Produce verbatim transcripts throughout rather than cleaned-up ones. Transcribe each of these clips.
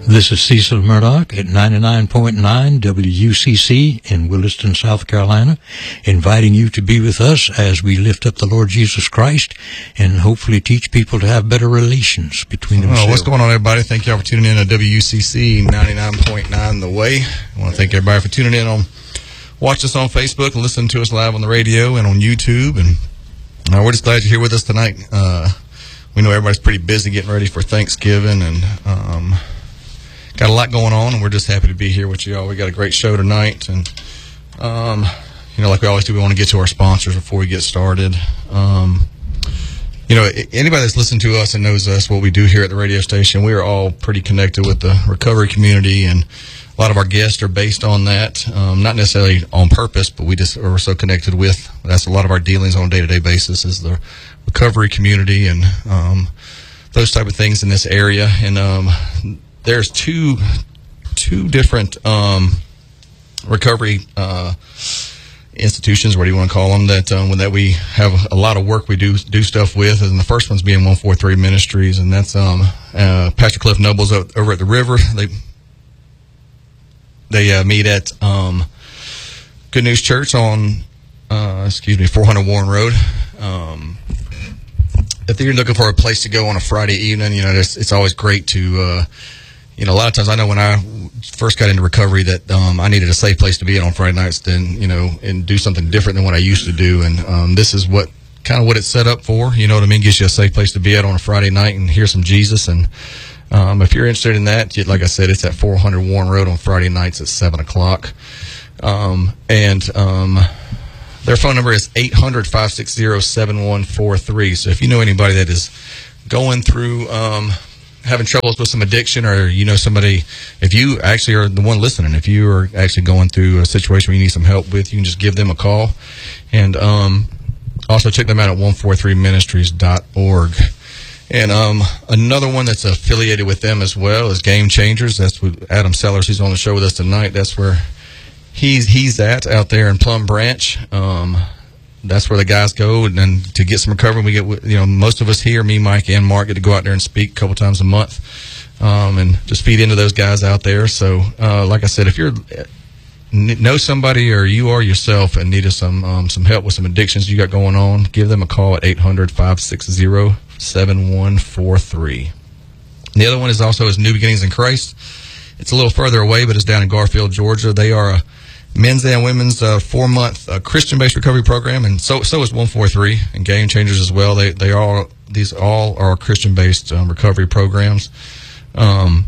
This is Cecil Murdoch at ninety-nine point nine W U C C in Williston, South Carolina, inviting you to be with us as we lift up the Lord Jesus Christ and hopefully teach people to have better relations between themselves. Oh, what's going on, everybody? Thank you all for tuning in to W U C C ninety-nine point nine The Way. I want to thank everybody for tuning in on, watch us on Facebook and listen to us live on the radio and on YouTube. And uh, we're just glad you're here with us tonight. Uh, we know everybody's pretty busy getting ready for Thanksgiving and um, got a lot going on, and we're just happy to be here with you all. We got a great show tonight, and um, you know, like we always do, we want to get to our sponsors before we get started. Um, you know, anybody that's listened to us and knows us, what we do here at the radio station, we are all pretty connected with the recovery community, and a lot of our guests are based on that, um, not necessarily on purpose, but we just are so connected with. That's a lot of our dealings on a day-to-day basis is the recovery community and um, those type of things in this area, and um, there's two two different um, recovery uh, institutions, what do you want to call them, that um, that we have a lot of work we do do stuff with. And the first one's being one forty-three Ministries, and that's um, uh, Pastor Cliff Nobles over at the River. They they uh, meet at um, Good News Church on uh, excuse me four hundred Warren Road. Um, if you're looking for a place to go on a Friday evening, you know, it's, it's always great to. Uh, You know, a lot of times I know when I first got into recovery that um, I needed a safe place to be at on Friday nights, then, you know, and do something different than what I used to do. And um, this is what kind of what it's set up for. You know what I mean? Gives you a safe place to be at on a Friday night and hear some Jesus. And um, if you're interested in that, like I said, it's at four hundred Warren Road on Friday nights at seven o'clock. Um, and um, their phone number is eight hundred, five six zero, seven one four three. So if you know anybody that is going through um, – having troubles with some addiction, or you know somebody, if you actually are the one listening, if you are actually going through a situation where you need some help with, you can just give them a call. And um, also check them out at one forty-three ministries dot org. And um, another one that's affiliated with them as well is Game Changers. That's with Adam Sellers, who's on the show with us tonight. That's where he's he's at out there in Plum Branch. Um, That's where the guys go, and then to get some recovery, we get, you know, most of us here, me, Mike, and Mark, get to go out there and speak a couple times a month, um, and just feed into those guys out there. So, uh, like I said, if you're know somebody or you are yourself and needed some um, some help with some addictions you got going on, give them a call at eight hundred, five six zero, seven one four three. And the other one is also is New Beginnings in Christ. It's a little further away, but it's down in Garfield, Georgia. They are a men's and women's uh, four-month uh, Christian-based recovery program, and so so is one forty-three and Game Changers as well. They they all these all are Christian-based um, recovery programs. Um,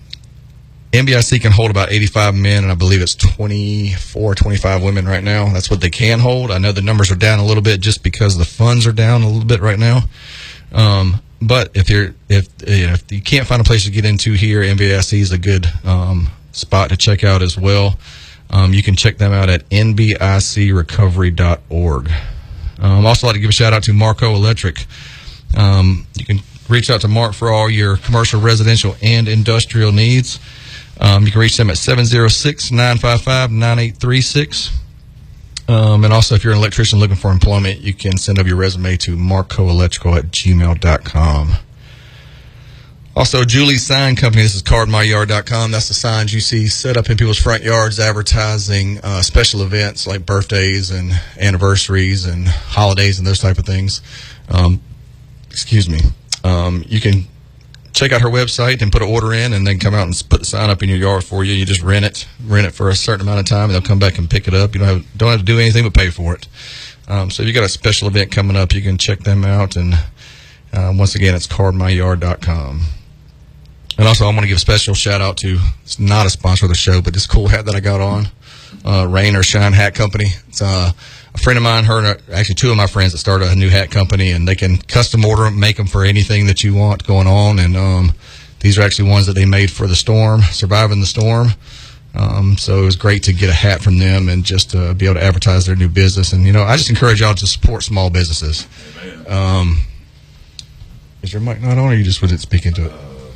N B I C can hold about eighty-five men, and I believe it's twenty-four, twenty-five women right now. That's what they can hold. I know the numbers are down a little bit just because the funds are down a little bit right now. Um, but if you're if you know, if you can't find a place to get into here, N B I C is a good um, spot to check out as well. Um, you can check them out at N B I C recovery dot org. Um, also, like to give a shout out to Marco Electric. Um, you can reach out to Mark for all your commercial, residential, and industrial needs. Um, you can reach them at seven zero six, nine five five, nine eight three six. Um, and also, if you're an electrician looking for employment, you can send up your resume to marco electrical at gmail dot com. Also, Julie's Sign Company. This is card my yard dot com. That's the signs you see set up in people's front yards advertising uh, special events like birthdays and anniversaries and holidays and those type of things. Um, excuse me. Um, you can check out her website and put an order in and then come out and put the sign up in your yard for you. You just rent it, rent it for a certain amount of time, and they'll come back and pick it up. You don't have, don't have to do anything but pay for it. Um, so if you got a special event coming up, you can check them out. And uh, once again, it's card my yard dot com. And also, I want to give a special shout out to, it's not a sponsor of the show, but this cool hat that I got on, uh, Rain or Shine Hat Company. It's uh, a friend of mine, her, and actually two of my friends that started a new hat company, and they can custom order them, make them for anything that you want going on. And um, these are actually ones that they made for the storm, surviving the storm. Um, so it was great to get a hat from them and just uh, be able to advertise their new business. And, you know, I just encourage y'all to support small businesses. Um, is your mic not on, or you just wasn't speaking to it?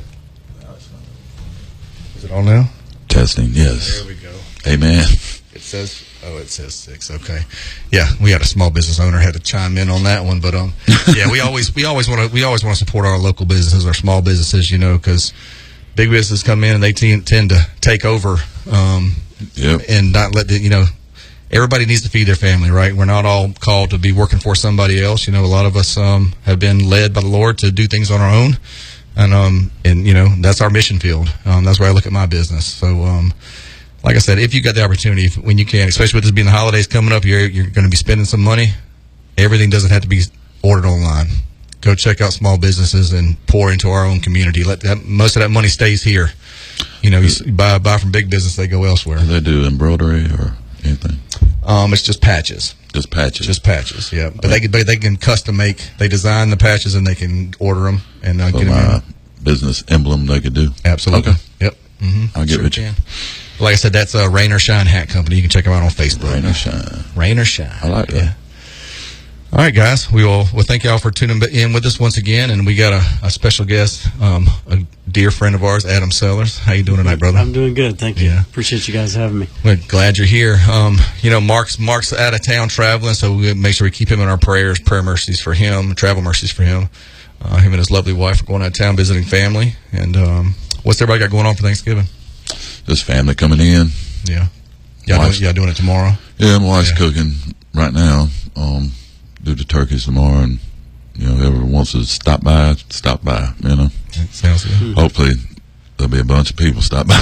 Is it on now? Testing, yes. There we go. Amen. It says, oh, it says six. Okay. Yeah, we had a small business owner had to chime in on that one, but um, yeah, we always we always want to we always want to support our local businesses, our small businesses, you know, because big businesses come in and they tend, tend to take over, um, yep. and not let the, you know, everybody needs to feed their family, right? We're not all called to be working for somebody else. You know, a lot of us um, have been led by the Lord to do things on our own, and um, and you know, that's our mission field. Um, that's where I look at my business. So, um, like I said, if you got the opportunity, if, when you can, especially with this being the holidays coming up, you're you're going to be spending some money. Everything doesn't have to be ordered online. Go check out small businesses and pour into our own community. Let that, most of that money stays here. You know, you buy buy from big business, they go elsewhere. Do they do embroidery or anything? Um, it's just patches. Just patches. Just patches. Yeah, but they can but they can custom make. They design the patches and they can order them and uh, so get them my in. business emblem they could do. Absolutely. Okay. Yep. Mm-hmm. I'll get sure with you. Can. Like I said, that's a Rain or Shine Hat Company. You can check them out on Facebook. Rain or shine. Rain or Shine. I like that. Yeah. All right, guys. We will. Well, thank y'all for tuning in with us once again, and we got a, a special guest, um, a dear friend of ours, Adam Sellers. How you doing tonight, brother? I'm doing good, thank you. Yeah. Appreciate you guys having me. We're glad you're here. Um, you know, Mark's Mark's out of town traveling, so we make sure we keep him in our prayers, prayer mercies for him, travel mercies for him. Uh, him and his lovely wife are going out of town visiting family. And um, what's everybody got going on for Thanksgiving? Just family coming in. Yeah. Y'all doing, y'all doing it tomorrow? Yeah, my wife's Yeah. cooking right now. Um, do the turkeys tomorrow, and you know, whoever wants to stop by, stop by. You know, That sounds good. Mm-hmm. hopefully there'll be a bunch of people stop by.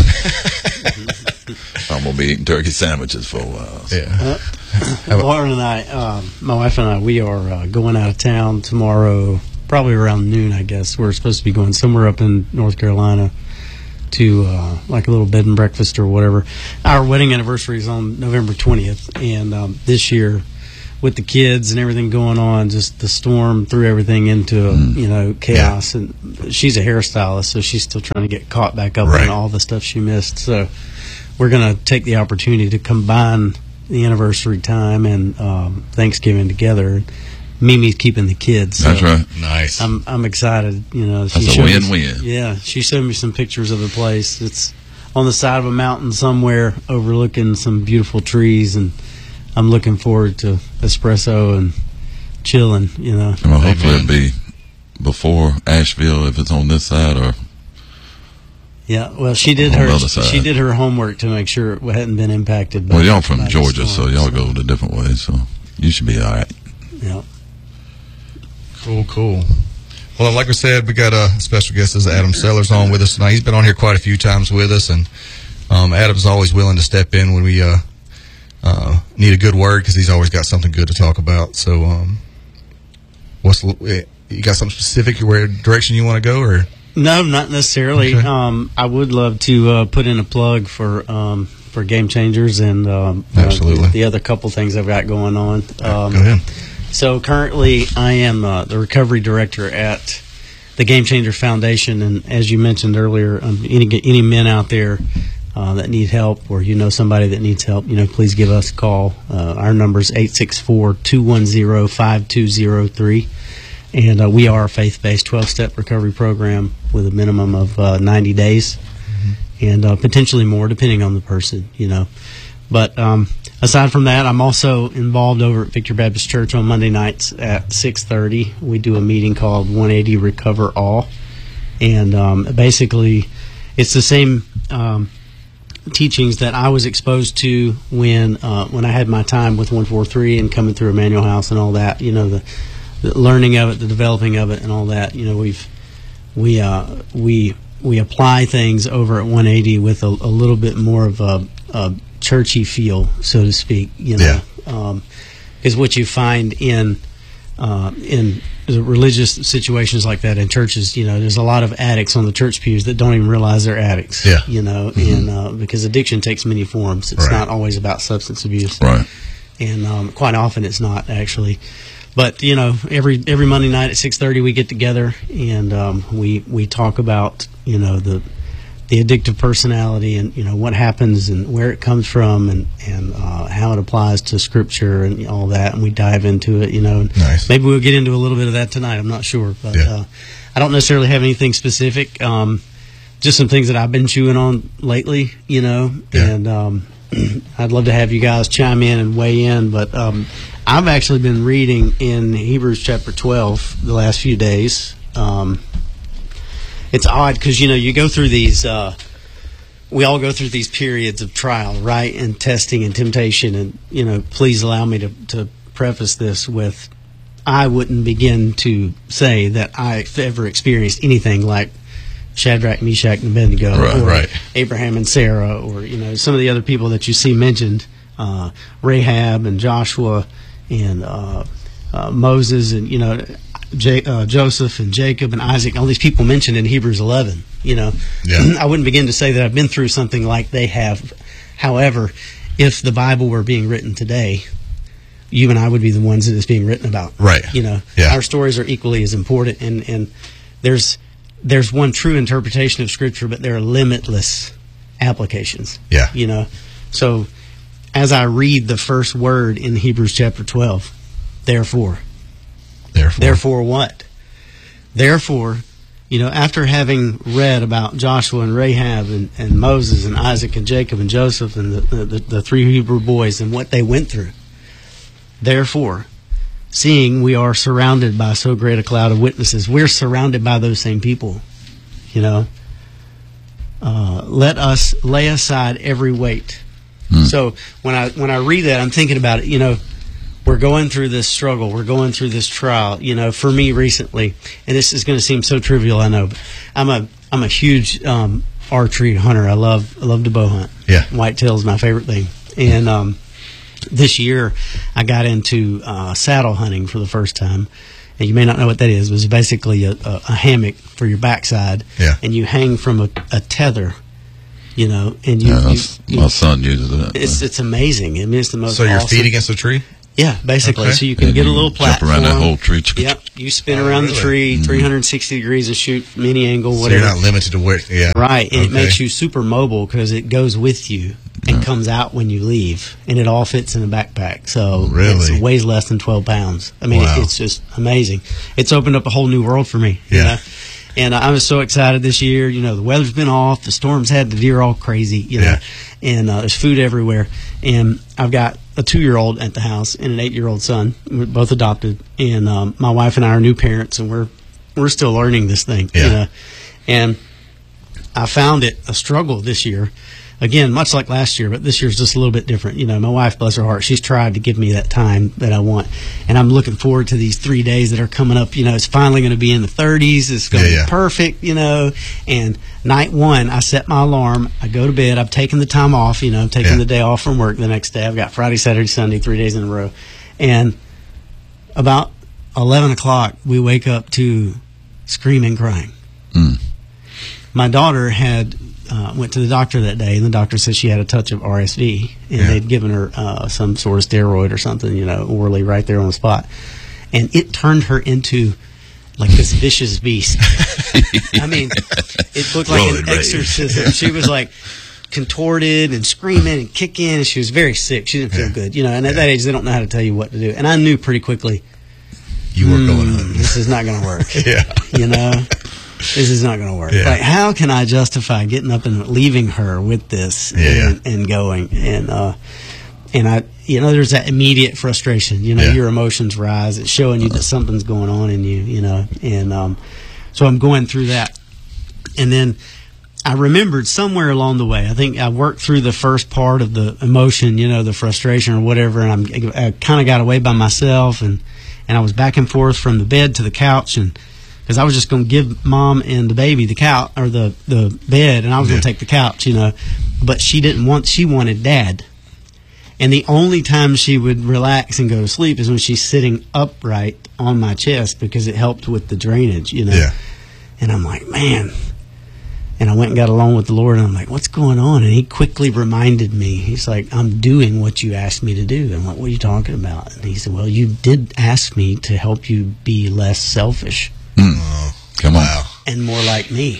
I'm gonna be eating turkey sandwiches for a while. So. Yeah. Uh, Lauren and I, um, my wife and I, we are uh, going out of town tomorrow, probably around noon, I guess. We're supposed to be going somewhere up in North Carolina to uh, like a little bed and breakfast or whatever. Our wedding anniversary is on November twentieth, and um, this year, with the kids and everything going on, just the storm threw everything into Mm. you know chaos. And she's a hairstylist, so she's still trying to get caught back up Right. on all the stuff she missed. So we're going to take the opportunity to combine the anniversary time and um, Thanksgiving together. Mimi's keeping the kids. So That's right. Nice. I'm I'm excited. You know, she That's a showed me win-win. some- Yeah, she showed me some pictures of the place. It's on the side of a mountain somewhere, overlooking some beautiful trees, and I'm looking forward to espresso and chilling. You know, Well, hopefully it'll be before Asheville if it's on this side, or yeah. Well, she did On the her other side. she did her homework to make sure it hadn't been impacted. By, well, y'all by from the Georgia, so storm, y'all go the different way, so you should be all right. Yeah. Cool, cool. Well, like we said, we got a special guest as Adam Sellers on with us tonight. He's been on here quite a few times with us, and um, Adam's always willing to step in when we uh, uh, need a good word, because he's always got something good to talk about. So, um, what's you got something specific where direction you want to go, or? No, not necessarily. Okay. Um, I would love to uh, put in a plug for um, for Game Changers and um, Absolutely. uh, the other couple things I've got going on. Um, Go ahead. So currently, I am uh, the recovery director at the Game Changer Foundation, and as you mentioned earlier, um, any any men out there uh, that need help, or you know somebody that needs help, you know, please give us a call. Uh, our number is eight six four, two one zero, five two zero three, and uh, we are a faith-based twelve-step recovery program with a minimum of uh, ninety days, and uh, potentially more, depending on the person, you know. But um, aside from that, I'm also involved over at Victory Baptist Church on Monday nights at six thirty. We do a meeting called one eighty Recover All. And um, basically, it's the same um, teachings that I was exposed to when uh, when I had my time with one forty-three and coming through Emmanuel House and all that. You know, the, the learning of it, the developing of it, and all that. You know, we've we uh, we we apply things over at one eighty with a, a little bit more of a, a churchy feel, so to speak, you know, um, is what you find in uh, in the religious situations like that in churches. You know, there's a lot of addicts on the church pews that don't even realize they're addicts. Yeah. You know, Mm-hmm. and uh, because addiction takes many forms. It's Right. not always about substance abuse, Right. and um, quite often it's not actually. But you know, every every Monday night at six thirty we get together and um, we we talk about you know the the addictive personality and you know what happens and where it comes from and and uh, how it applies to Scripture and all that, and we dive into it. You know, Nice. maybe we'll get into a little bit of that tonight. I'm not sure, but Yeah. uh, I don't necessarily have anything specific. Um, just some things that I've been chewing on lately. You know, Yeah. and um, I'd love to have you guys chime in and weigh in, but um, I've actually been reading in Hebrews chapter twelve the last few days. Um, it's odd because, you know, you go through these, uh, we all go through these periods of trial, right, and testing and temptation. And, you know, please allow me to, to preface this with, I wouldn't begin to say that I've ever experienced anything like Shadrach, Meshach, and Abednego, right, or right. Abraham and Sarah, or, you know, some of the other people that you see mentioned, uh, Rahab and Joshua and uh, uh, Moses and, you know, J- uh, Joseph and Jacob and Isaac, all these people mentioned in Hebrews eleven. You know, yeah. I wouldn't begin to say that I've been through something like they have. However, if the Bible were being written today, you and I would be the ones that it's being written about. Right. You know, yeah. our stories are equally as important, and, and there's there's one true interpretation of Scripture, but there are limitless applications. Yeah. You know, so as I read the first word in Hebrews chapter twelve, therefore. Therefore. Therefore what? Therefore, you know, after having read about Joshua and Rahab and, and Moses and Isaac and Jacob and Joseph and the, the, the three Hebrew boys and what they went through, therefore, seeing we are surrounded by so great a cloud of witnesses, we're surrounded by those same people, you know, uh, let us lay aside every weight. Hmm. So when I when I read that, I'm thinking about it, you know, we're going through this struggle. We're going through this trial. You know, for me recently, and this is going to seem so trivial, I know, but I'm a I'm a huge um, archery hunter. I love I love to bow hunt. Yeah, whitetail is my favorite thing. And um, this year, I got into uh, saddle hunting for the first time. And you may not know what that is. But it's basically a, a, a hammock for your backside. Yeah, and you hang from a, a tether. You know, and you, yeah, you, you my son uses it. It's it's amazing. I mean, it's the most. So your awesome. feet against the tree. Yeah, basically. Okay. So you can and get you a little platform. Jump around that whole tree. Yep. You spin Oh, around really? the tree, Mm-hmm. three hundred sixty degrees, and shoot from any angle, So whatever. you're not limited to where. Yeah. Right. And Okay. it makes you super mobile because it goes with you and Yeah. comes out when you leave. And it all fits in a backpack. So Really? it weighs less than twelve pounds. I mean, Wow. it, it's just amazing. It's opened up a whole new world for me. you Yeah. know? And I was so excited this year. You know, the weather's been off. The storms had the deer all crazy, you know, Yeah. and uh, there's food everywhere. And I've got a two-year-old at the house and an eight-year-old son. We're both adopted. And um, my wife and I are new parents, and we're we're still learning this thing. Yeah. You know? And I found it a struggle this year. Again, much like last year, but this year's just a little bit different. You know, my wife, bless her heart, she's tried to give me that time that I want. And I'm looking forward to these three days that are coming up. You know, it's finally going to be in the thirties. It's going to Yeah, yeah. be perfect, you know. And night one, I set my alarm. I go to bed. I've taken the time off, you know, I'm taking Yeah. the day off from work the next day. I've got Friday, Saturday, Sunday, three days in a row. And about eleven o'clock, we wake up to screaming, crying. Mm. My daughter had uh, went to the doctor that day, and the doctor said she had a touch of R S V, and Yeah. they'd given her uh, some sort of steroid or something, you know, orally right there on the spot, and it turned her into like this vicious beast. I mean, it looked like Rolling an rage. exorcism. She was like contorted and screaming and kicking, and she was very sick. She didn't feel Yeah. good, you know. And at Yeah. that age, they don't know how to tell you what to do. And I knew pretty quickly, You were going "Hmm, hunting. this is not going to work. Yeah. You know, this is not going to work. Yeah. Like, how can I justify getting up and leaving her with this Yeah, and, and going? And, uh, and I, you know, there's that immediate frustration. You know, Yeah. your emotions rise. It's showing you that something's going on in you, you know. And um, so I'm going through that. And then I remembered somewhere along the way, I think I worked through the first part of the emotion, you know, the frustration or whatever, and I'm, I kind of got away by myself, and, and I was back and forth from the bed to the couch, and because I was just going to give mom and the baby the couch or the, the bed, and I was going Yeah. to take the couch, you know, but she didn't want, she wanted dad. And the only time she would relax and go to sleep is when she's sitting upright on my chest because it helped with the drainage, you know. Yeah. And I'm like, man. And I went and got along with the Lord, and I'm like, what's going on? And he quickly reminded me. He's like, I'm doing what you asked me to do. And I'm like, what are you talking about? And he said, well, you did ask me to help you be less selfish Oh, Come on. wow. and more like me.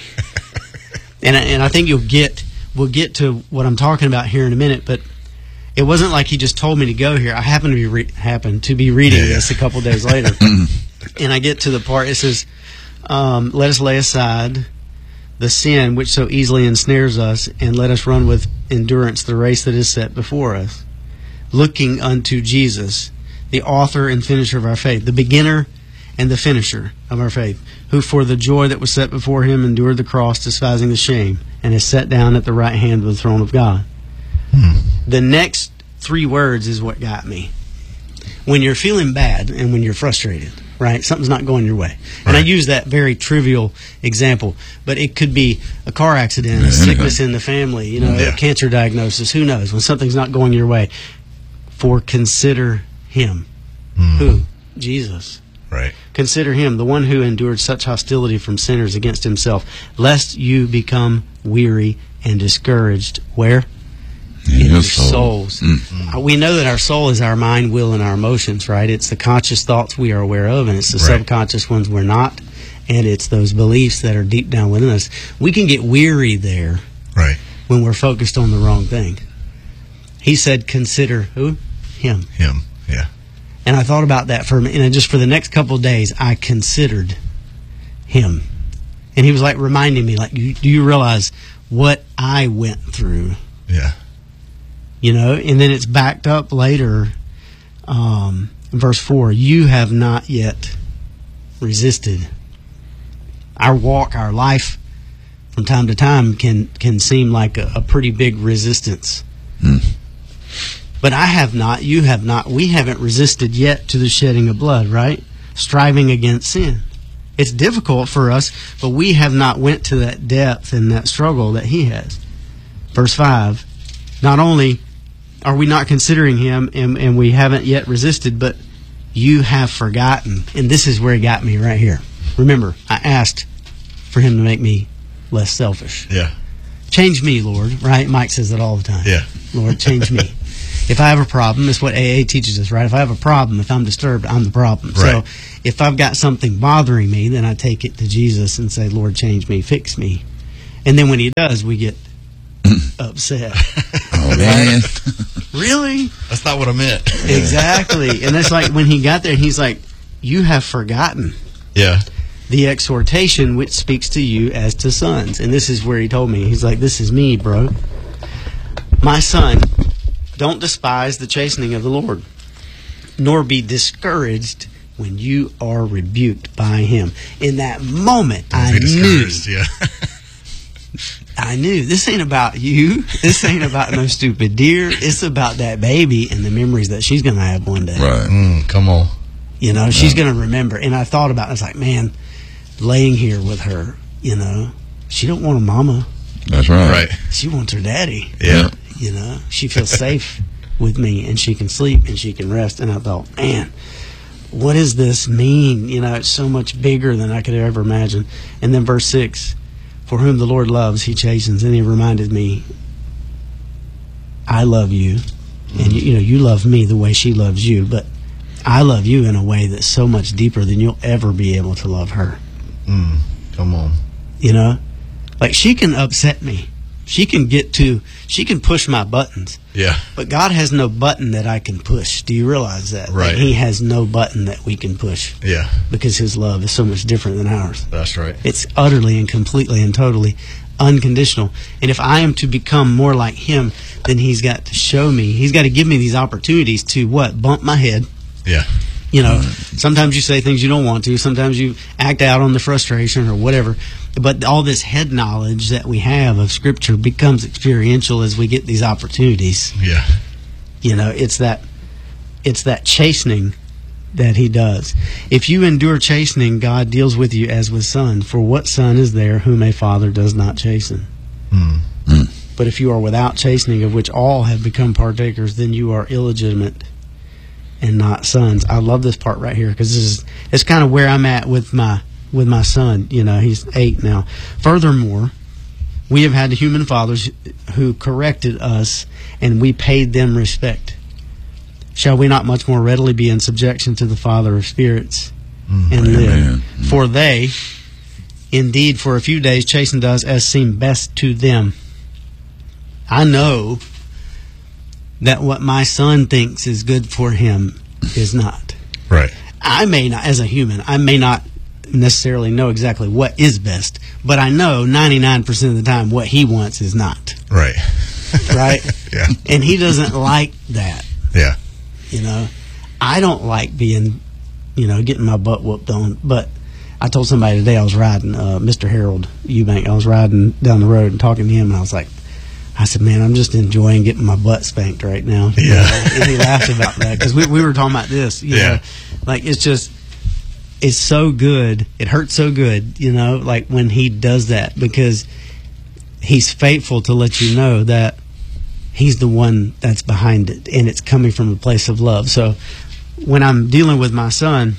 and I- and I think you'll get we'll get to what I'm talking about here in a minute. But it wasn't like he just told me to go here. I happened to be re- happened to be reading Yeah, yeah. this a couple days later, and I get to the part. It says, um, "Let us lay aside the sin which so easily ensnares us, and let us run with endurance the race that is set before us, looking unto Jesus, the author and finisher of our faith, the beginner and the finisher of our faith, who for the joy that was set before him endured the cross, despising the shame, and is set down at the right hand of the throne of God. Hmm. The next three words is what got me. When you're feeling bad and when you're frustrated, right? Something's not going your way. Right. And I use that very trivial example, but it could be a car accident, a sickness in the family, you know, yeah. a cancer diagnosis, who knows, when something's not going your way. For consider him. Mm. Who? Jesus. Right. Consider him, the one who endured such hostility from sinners against himself, lest you become weary and discouraged. Where? In, in your soul. souls. Mm. We know that our soul is our mind, will, and our emotions, right? It's the conscious thoughts we are aware of, and it's the right. subconscious ones we're not, and it's those beliefs that are deep down within us. We can get weary there right. when we're focused on the wrong thing. He said, consider who? Him. Him, yeah. And I thought about that for a minute, and just for the next couple of days, I considered him. And he was like reminding me, like, you, do you realize what I went through? Yeah. You know, and then it's backed up later, um, in verse four, you have not yet resisted. Our walk, our life, from time to time can, can seem like a, a pretty big resistance. Mm. But I have not, you have not, we haven't resisted yet to the shedding of blood, right? Striving against sin. It's difficult for us, but we have not went to that depth and that struggle that he has. Verse five, not only are we not considering him and, and we haven't yet resisted, but you have forgotten. And this is where he got me right here. Remember, I asked for him to make me less selfish. Yeah. Change me, Lord, right? Mike says that all the time. Yeah. Lord, change me. If I have a problem, it's what A A teaches us, right? If I have a problem, if I'm disturbed, I'm the problem. Right. So if I've got something bothering me, then I take it to Jesus and say, Lord, change me, fix me. And then when he does, we get upset. Oh, man. Really? That's not what I meant. Exactly. And it's like when he got there, he's like, you have forgotten. Yeah. The exhortation which speaks to you as to sons. And this is where he told me, he's like, this is me, bro. My son, don't despise the chastening of the Lord, nor be discouraged when you are rebuked by him. In that moment, don't I knew. Yeah. I knew this ain't about you. This ain't about no stupid deer. It's about that baby and the memories that she's going to have one day. Right. Mm, come on. You know, she's going to remember. And I thought about it. I was like, man, laying here with her, you know, she don't want a mama. That's right. Right. She wants her daddy. Yeah. You know, she feels safe with me and she can sleep and she can rest. And I thought, man, what does this mean? You know, it's so much bigger than I could ever imagine. And then verse six, for whom the Lord loves, he chastens. And he reminded me, I love you. And, you, you know, you love me the way she loves you. But I love you in a way that's so much deeper than you'll ever be able to love her. Mm, come on. You know? Like, she can upset me. She can get to, she can push my buttons. Yeah. But God has no button that I can push. Do you realize that? Right. That he has no button that we can push. Yeah. Because his love is so much different than ours. That's right. It's utterly and completely and totally unconditional. And if I am to become more like him, then he's got to show me, he's got to give me these opportunities to what? Bump my head. Yeah. You know, sometimes you say things you don't want to. Sometimes you act out on the frustration or whatever. But all this head knowledge that we have of Scripture becomes experiential as we get these opportunities. Yeah. You know, it's that it's that chastening that he does. If you endure chastening, God deals with you as with son. For what son is there whom a father does not chasten? Mm. Mm. But if you are without chastening, of which all have become partakers, then you are illegitimate and not sons. I love this part right here because this is it's kind of where I'm at with my with my son. You know, he's eight now. Furthermore, we have had human fathers who corrected us, and we paid them respect. Shall we not much more readily be in subjection to the Father of spirits mm, and live? Amen. For they, indeed, for a few days chastened us as seemed best to them. I know that what my son thinks is good for him is not. Right. I may not, as a human, I may not necessarily know exactly what is best, but I know ninety-nine percent of the time what he wants is not. Right. Right? Yeah. And he doesn't like that. Yeah. You know, I don't like being you know, getting my butt whooped on. But I told somebody today I was riding, uh, Mister Harold Eubank. I was riding down the road and talking to him, and I was like, I said, man, I'm just enjoying getting my butt spanked right now. You Yeah. know? And he laughed about that because we, we were talking about this. You Yeah. know? Like, it's just, it's so good. It hurts so good, you know, like when he does that, because he's faithful to let you know that he's the one that's behind it, and it's coming from a place of love. So when I'm dealing with my son,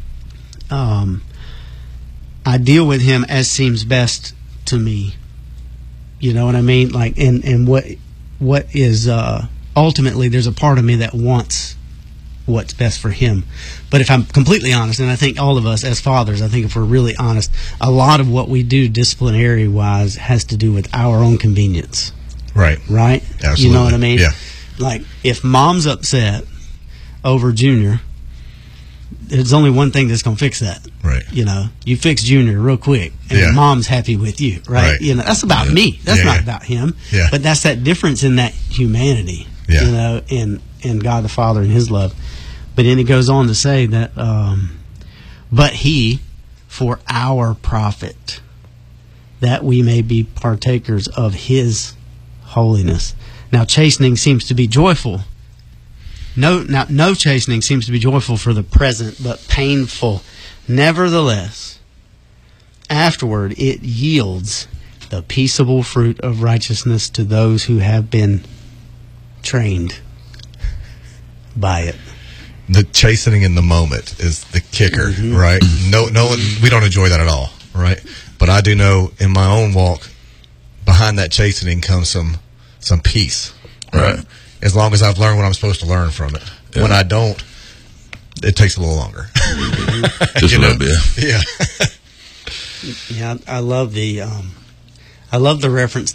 um, I deal with him as seems best to me. You know what I mean? Like, and, and what what is uh, ultimately, there's a part of me that wants what's best for him. But if I'm completely honest, and I think all of us as fathers, I think if we're really honest, a lot of what we do disciplinary wise has to do with our own convenience. Right. Right? Absolutely. You know what I mean? Yeah. Like, if mom's upset over Junior, there's only one thing that's going to fix that. Right. You know, you fix Junior real quick, and Yeah. mom's happy with you, right? Right. You know, that's about Yeah. me. That's Yeah, not yeah. about him. Yeah. But that's that difference in that humanity, Yeah. you know, in, in God the Father and His love. But then it goes on to say that, um, but He, for our profit, that we may be partakers of His holiness. Now, chastening seems to be joyful. No, now, no chastening seems to be joyful for the present, but painful. Nevertheless, afterward it yields the peaceable fruit of righteousness to those who have been trained by it. The chastening in the moment is the kicker, Mm-hmm. right? No, no one, we don't enjoy that at all, right? But I do know in my own walk, behind that chastening comes some some peace, right? Right. As long as I've learned what I'm supposed to learn from it. Yeah. When I don't, it takes a little longer. Just You a know? little bit. Yeah. Yeah, I, I love the um, I love the reference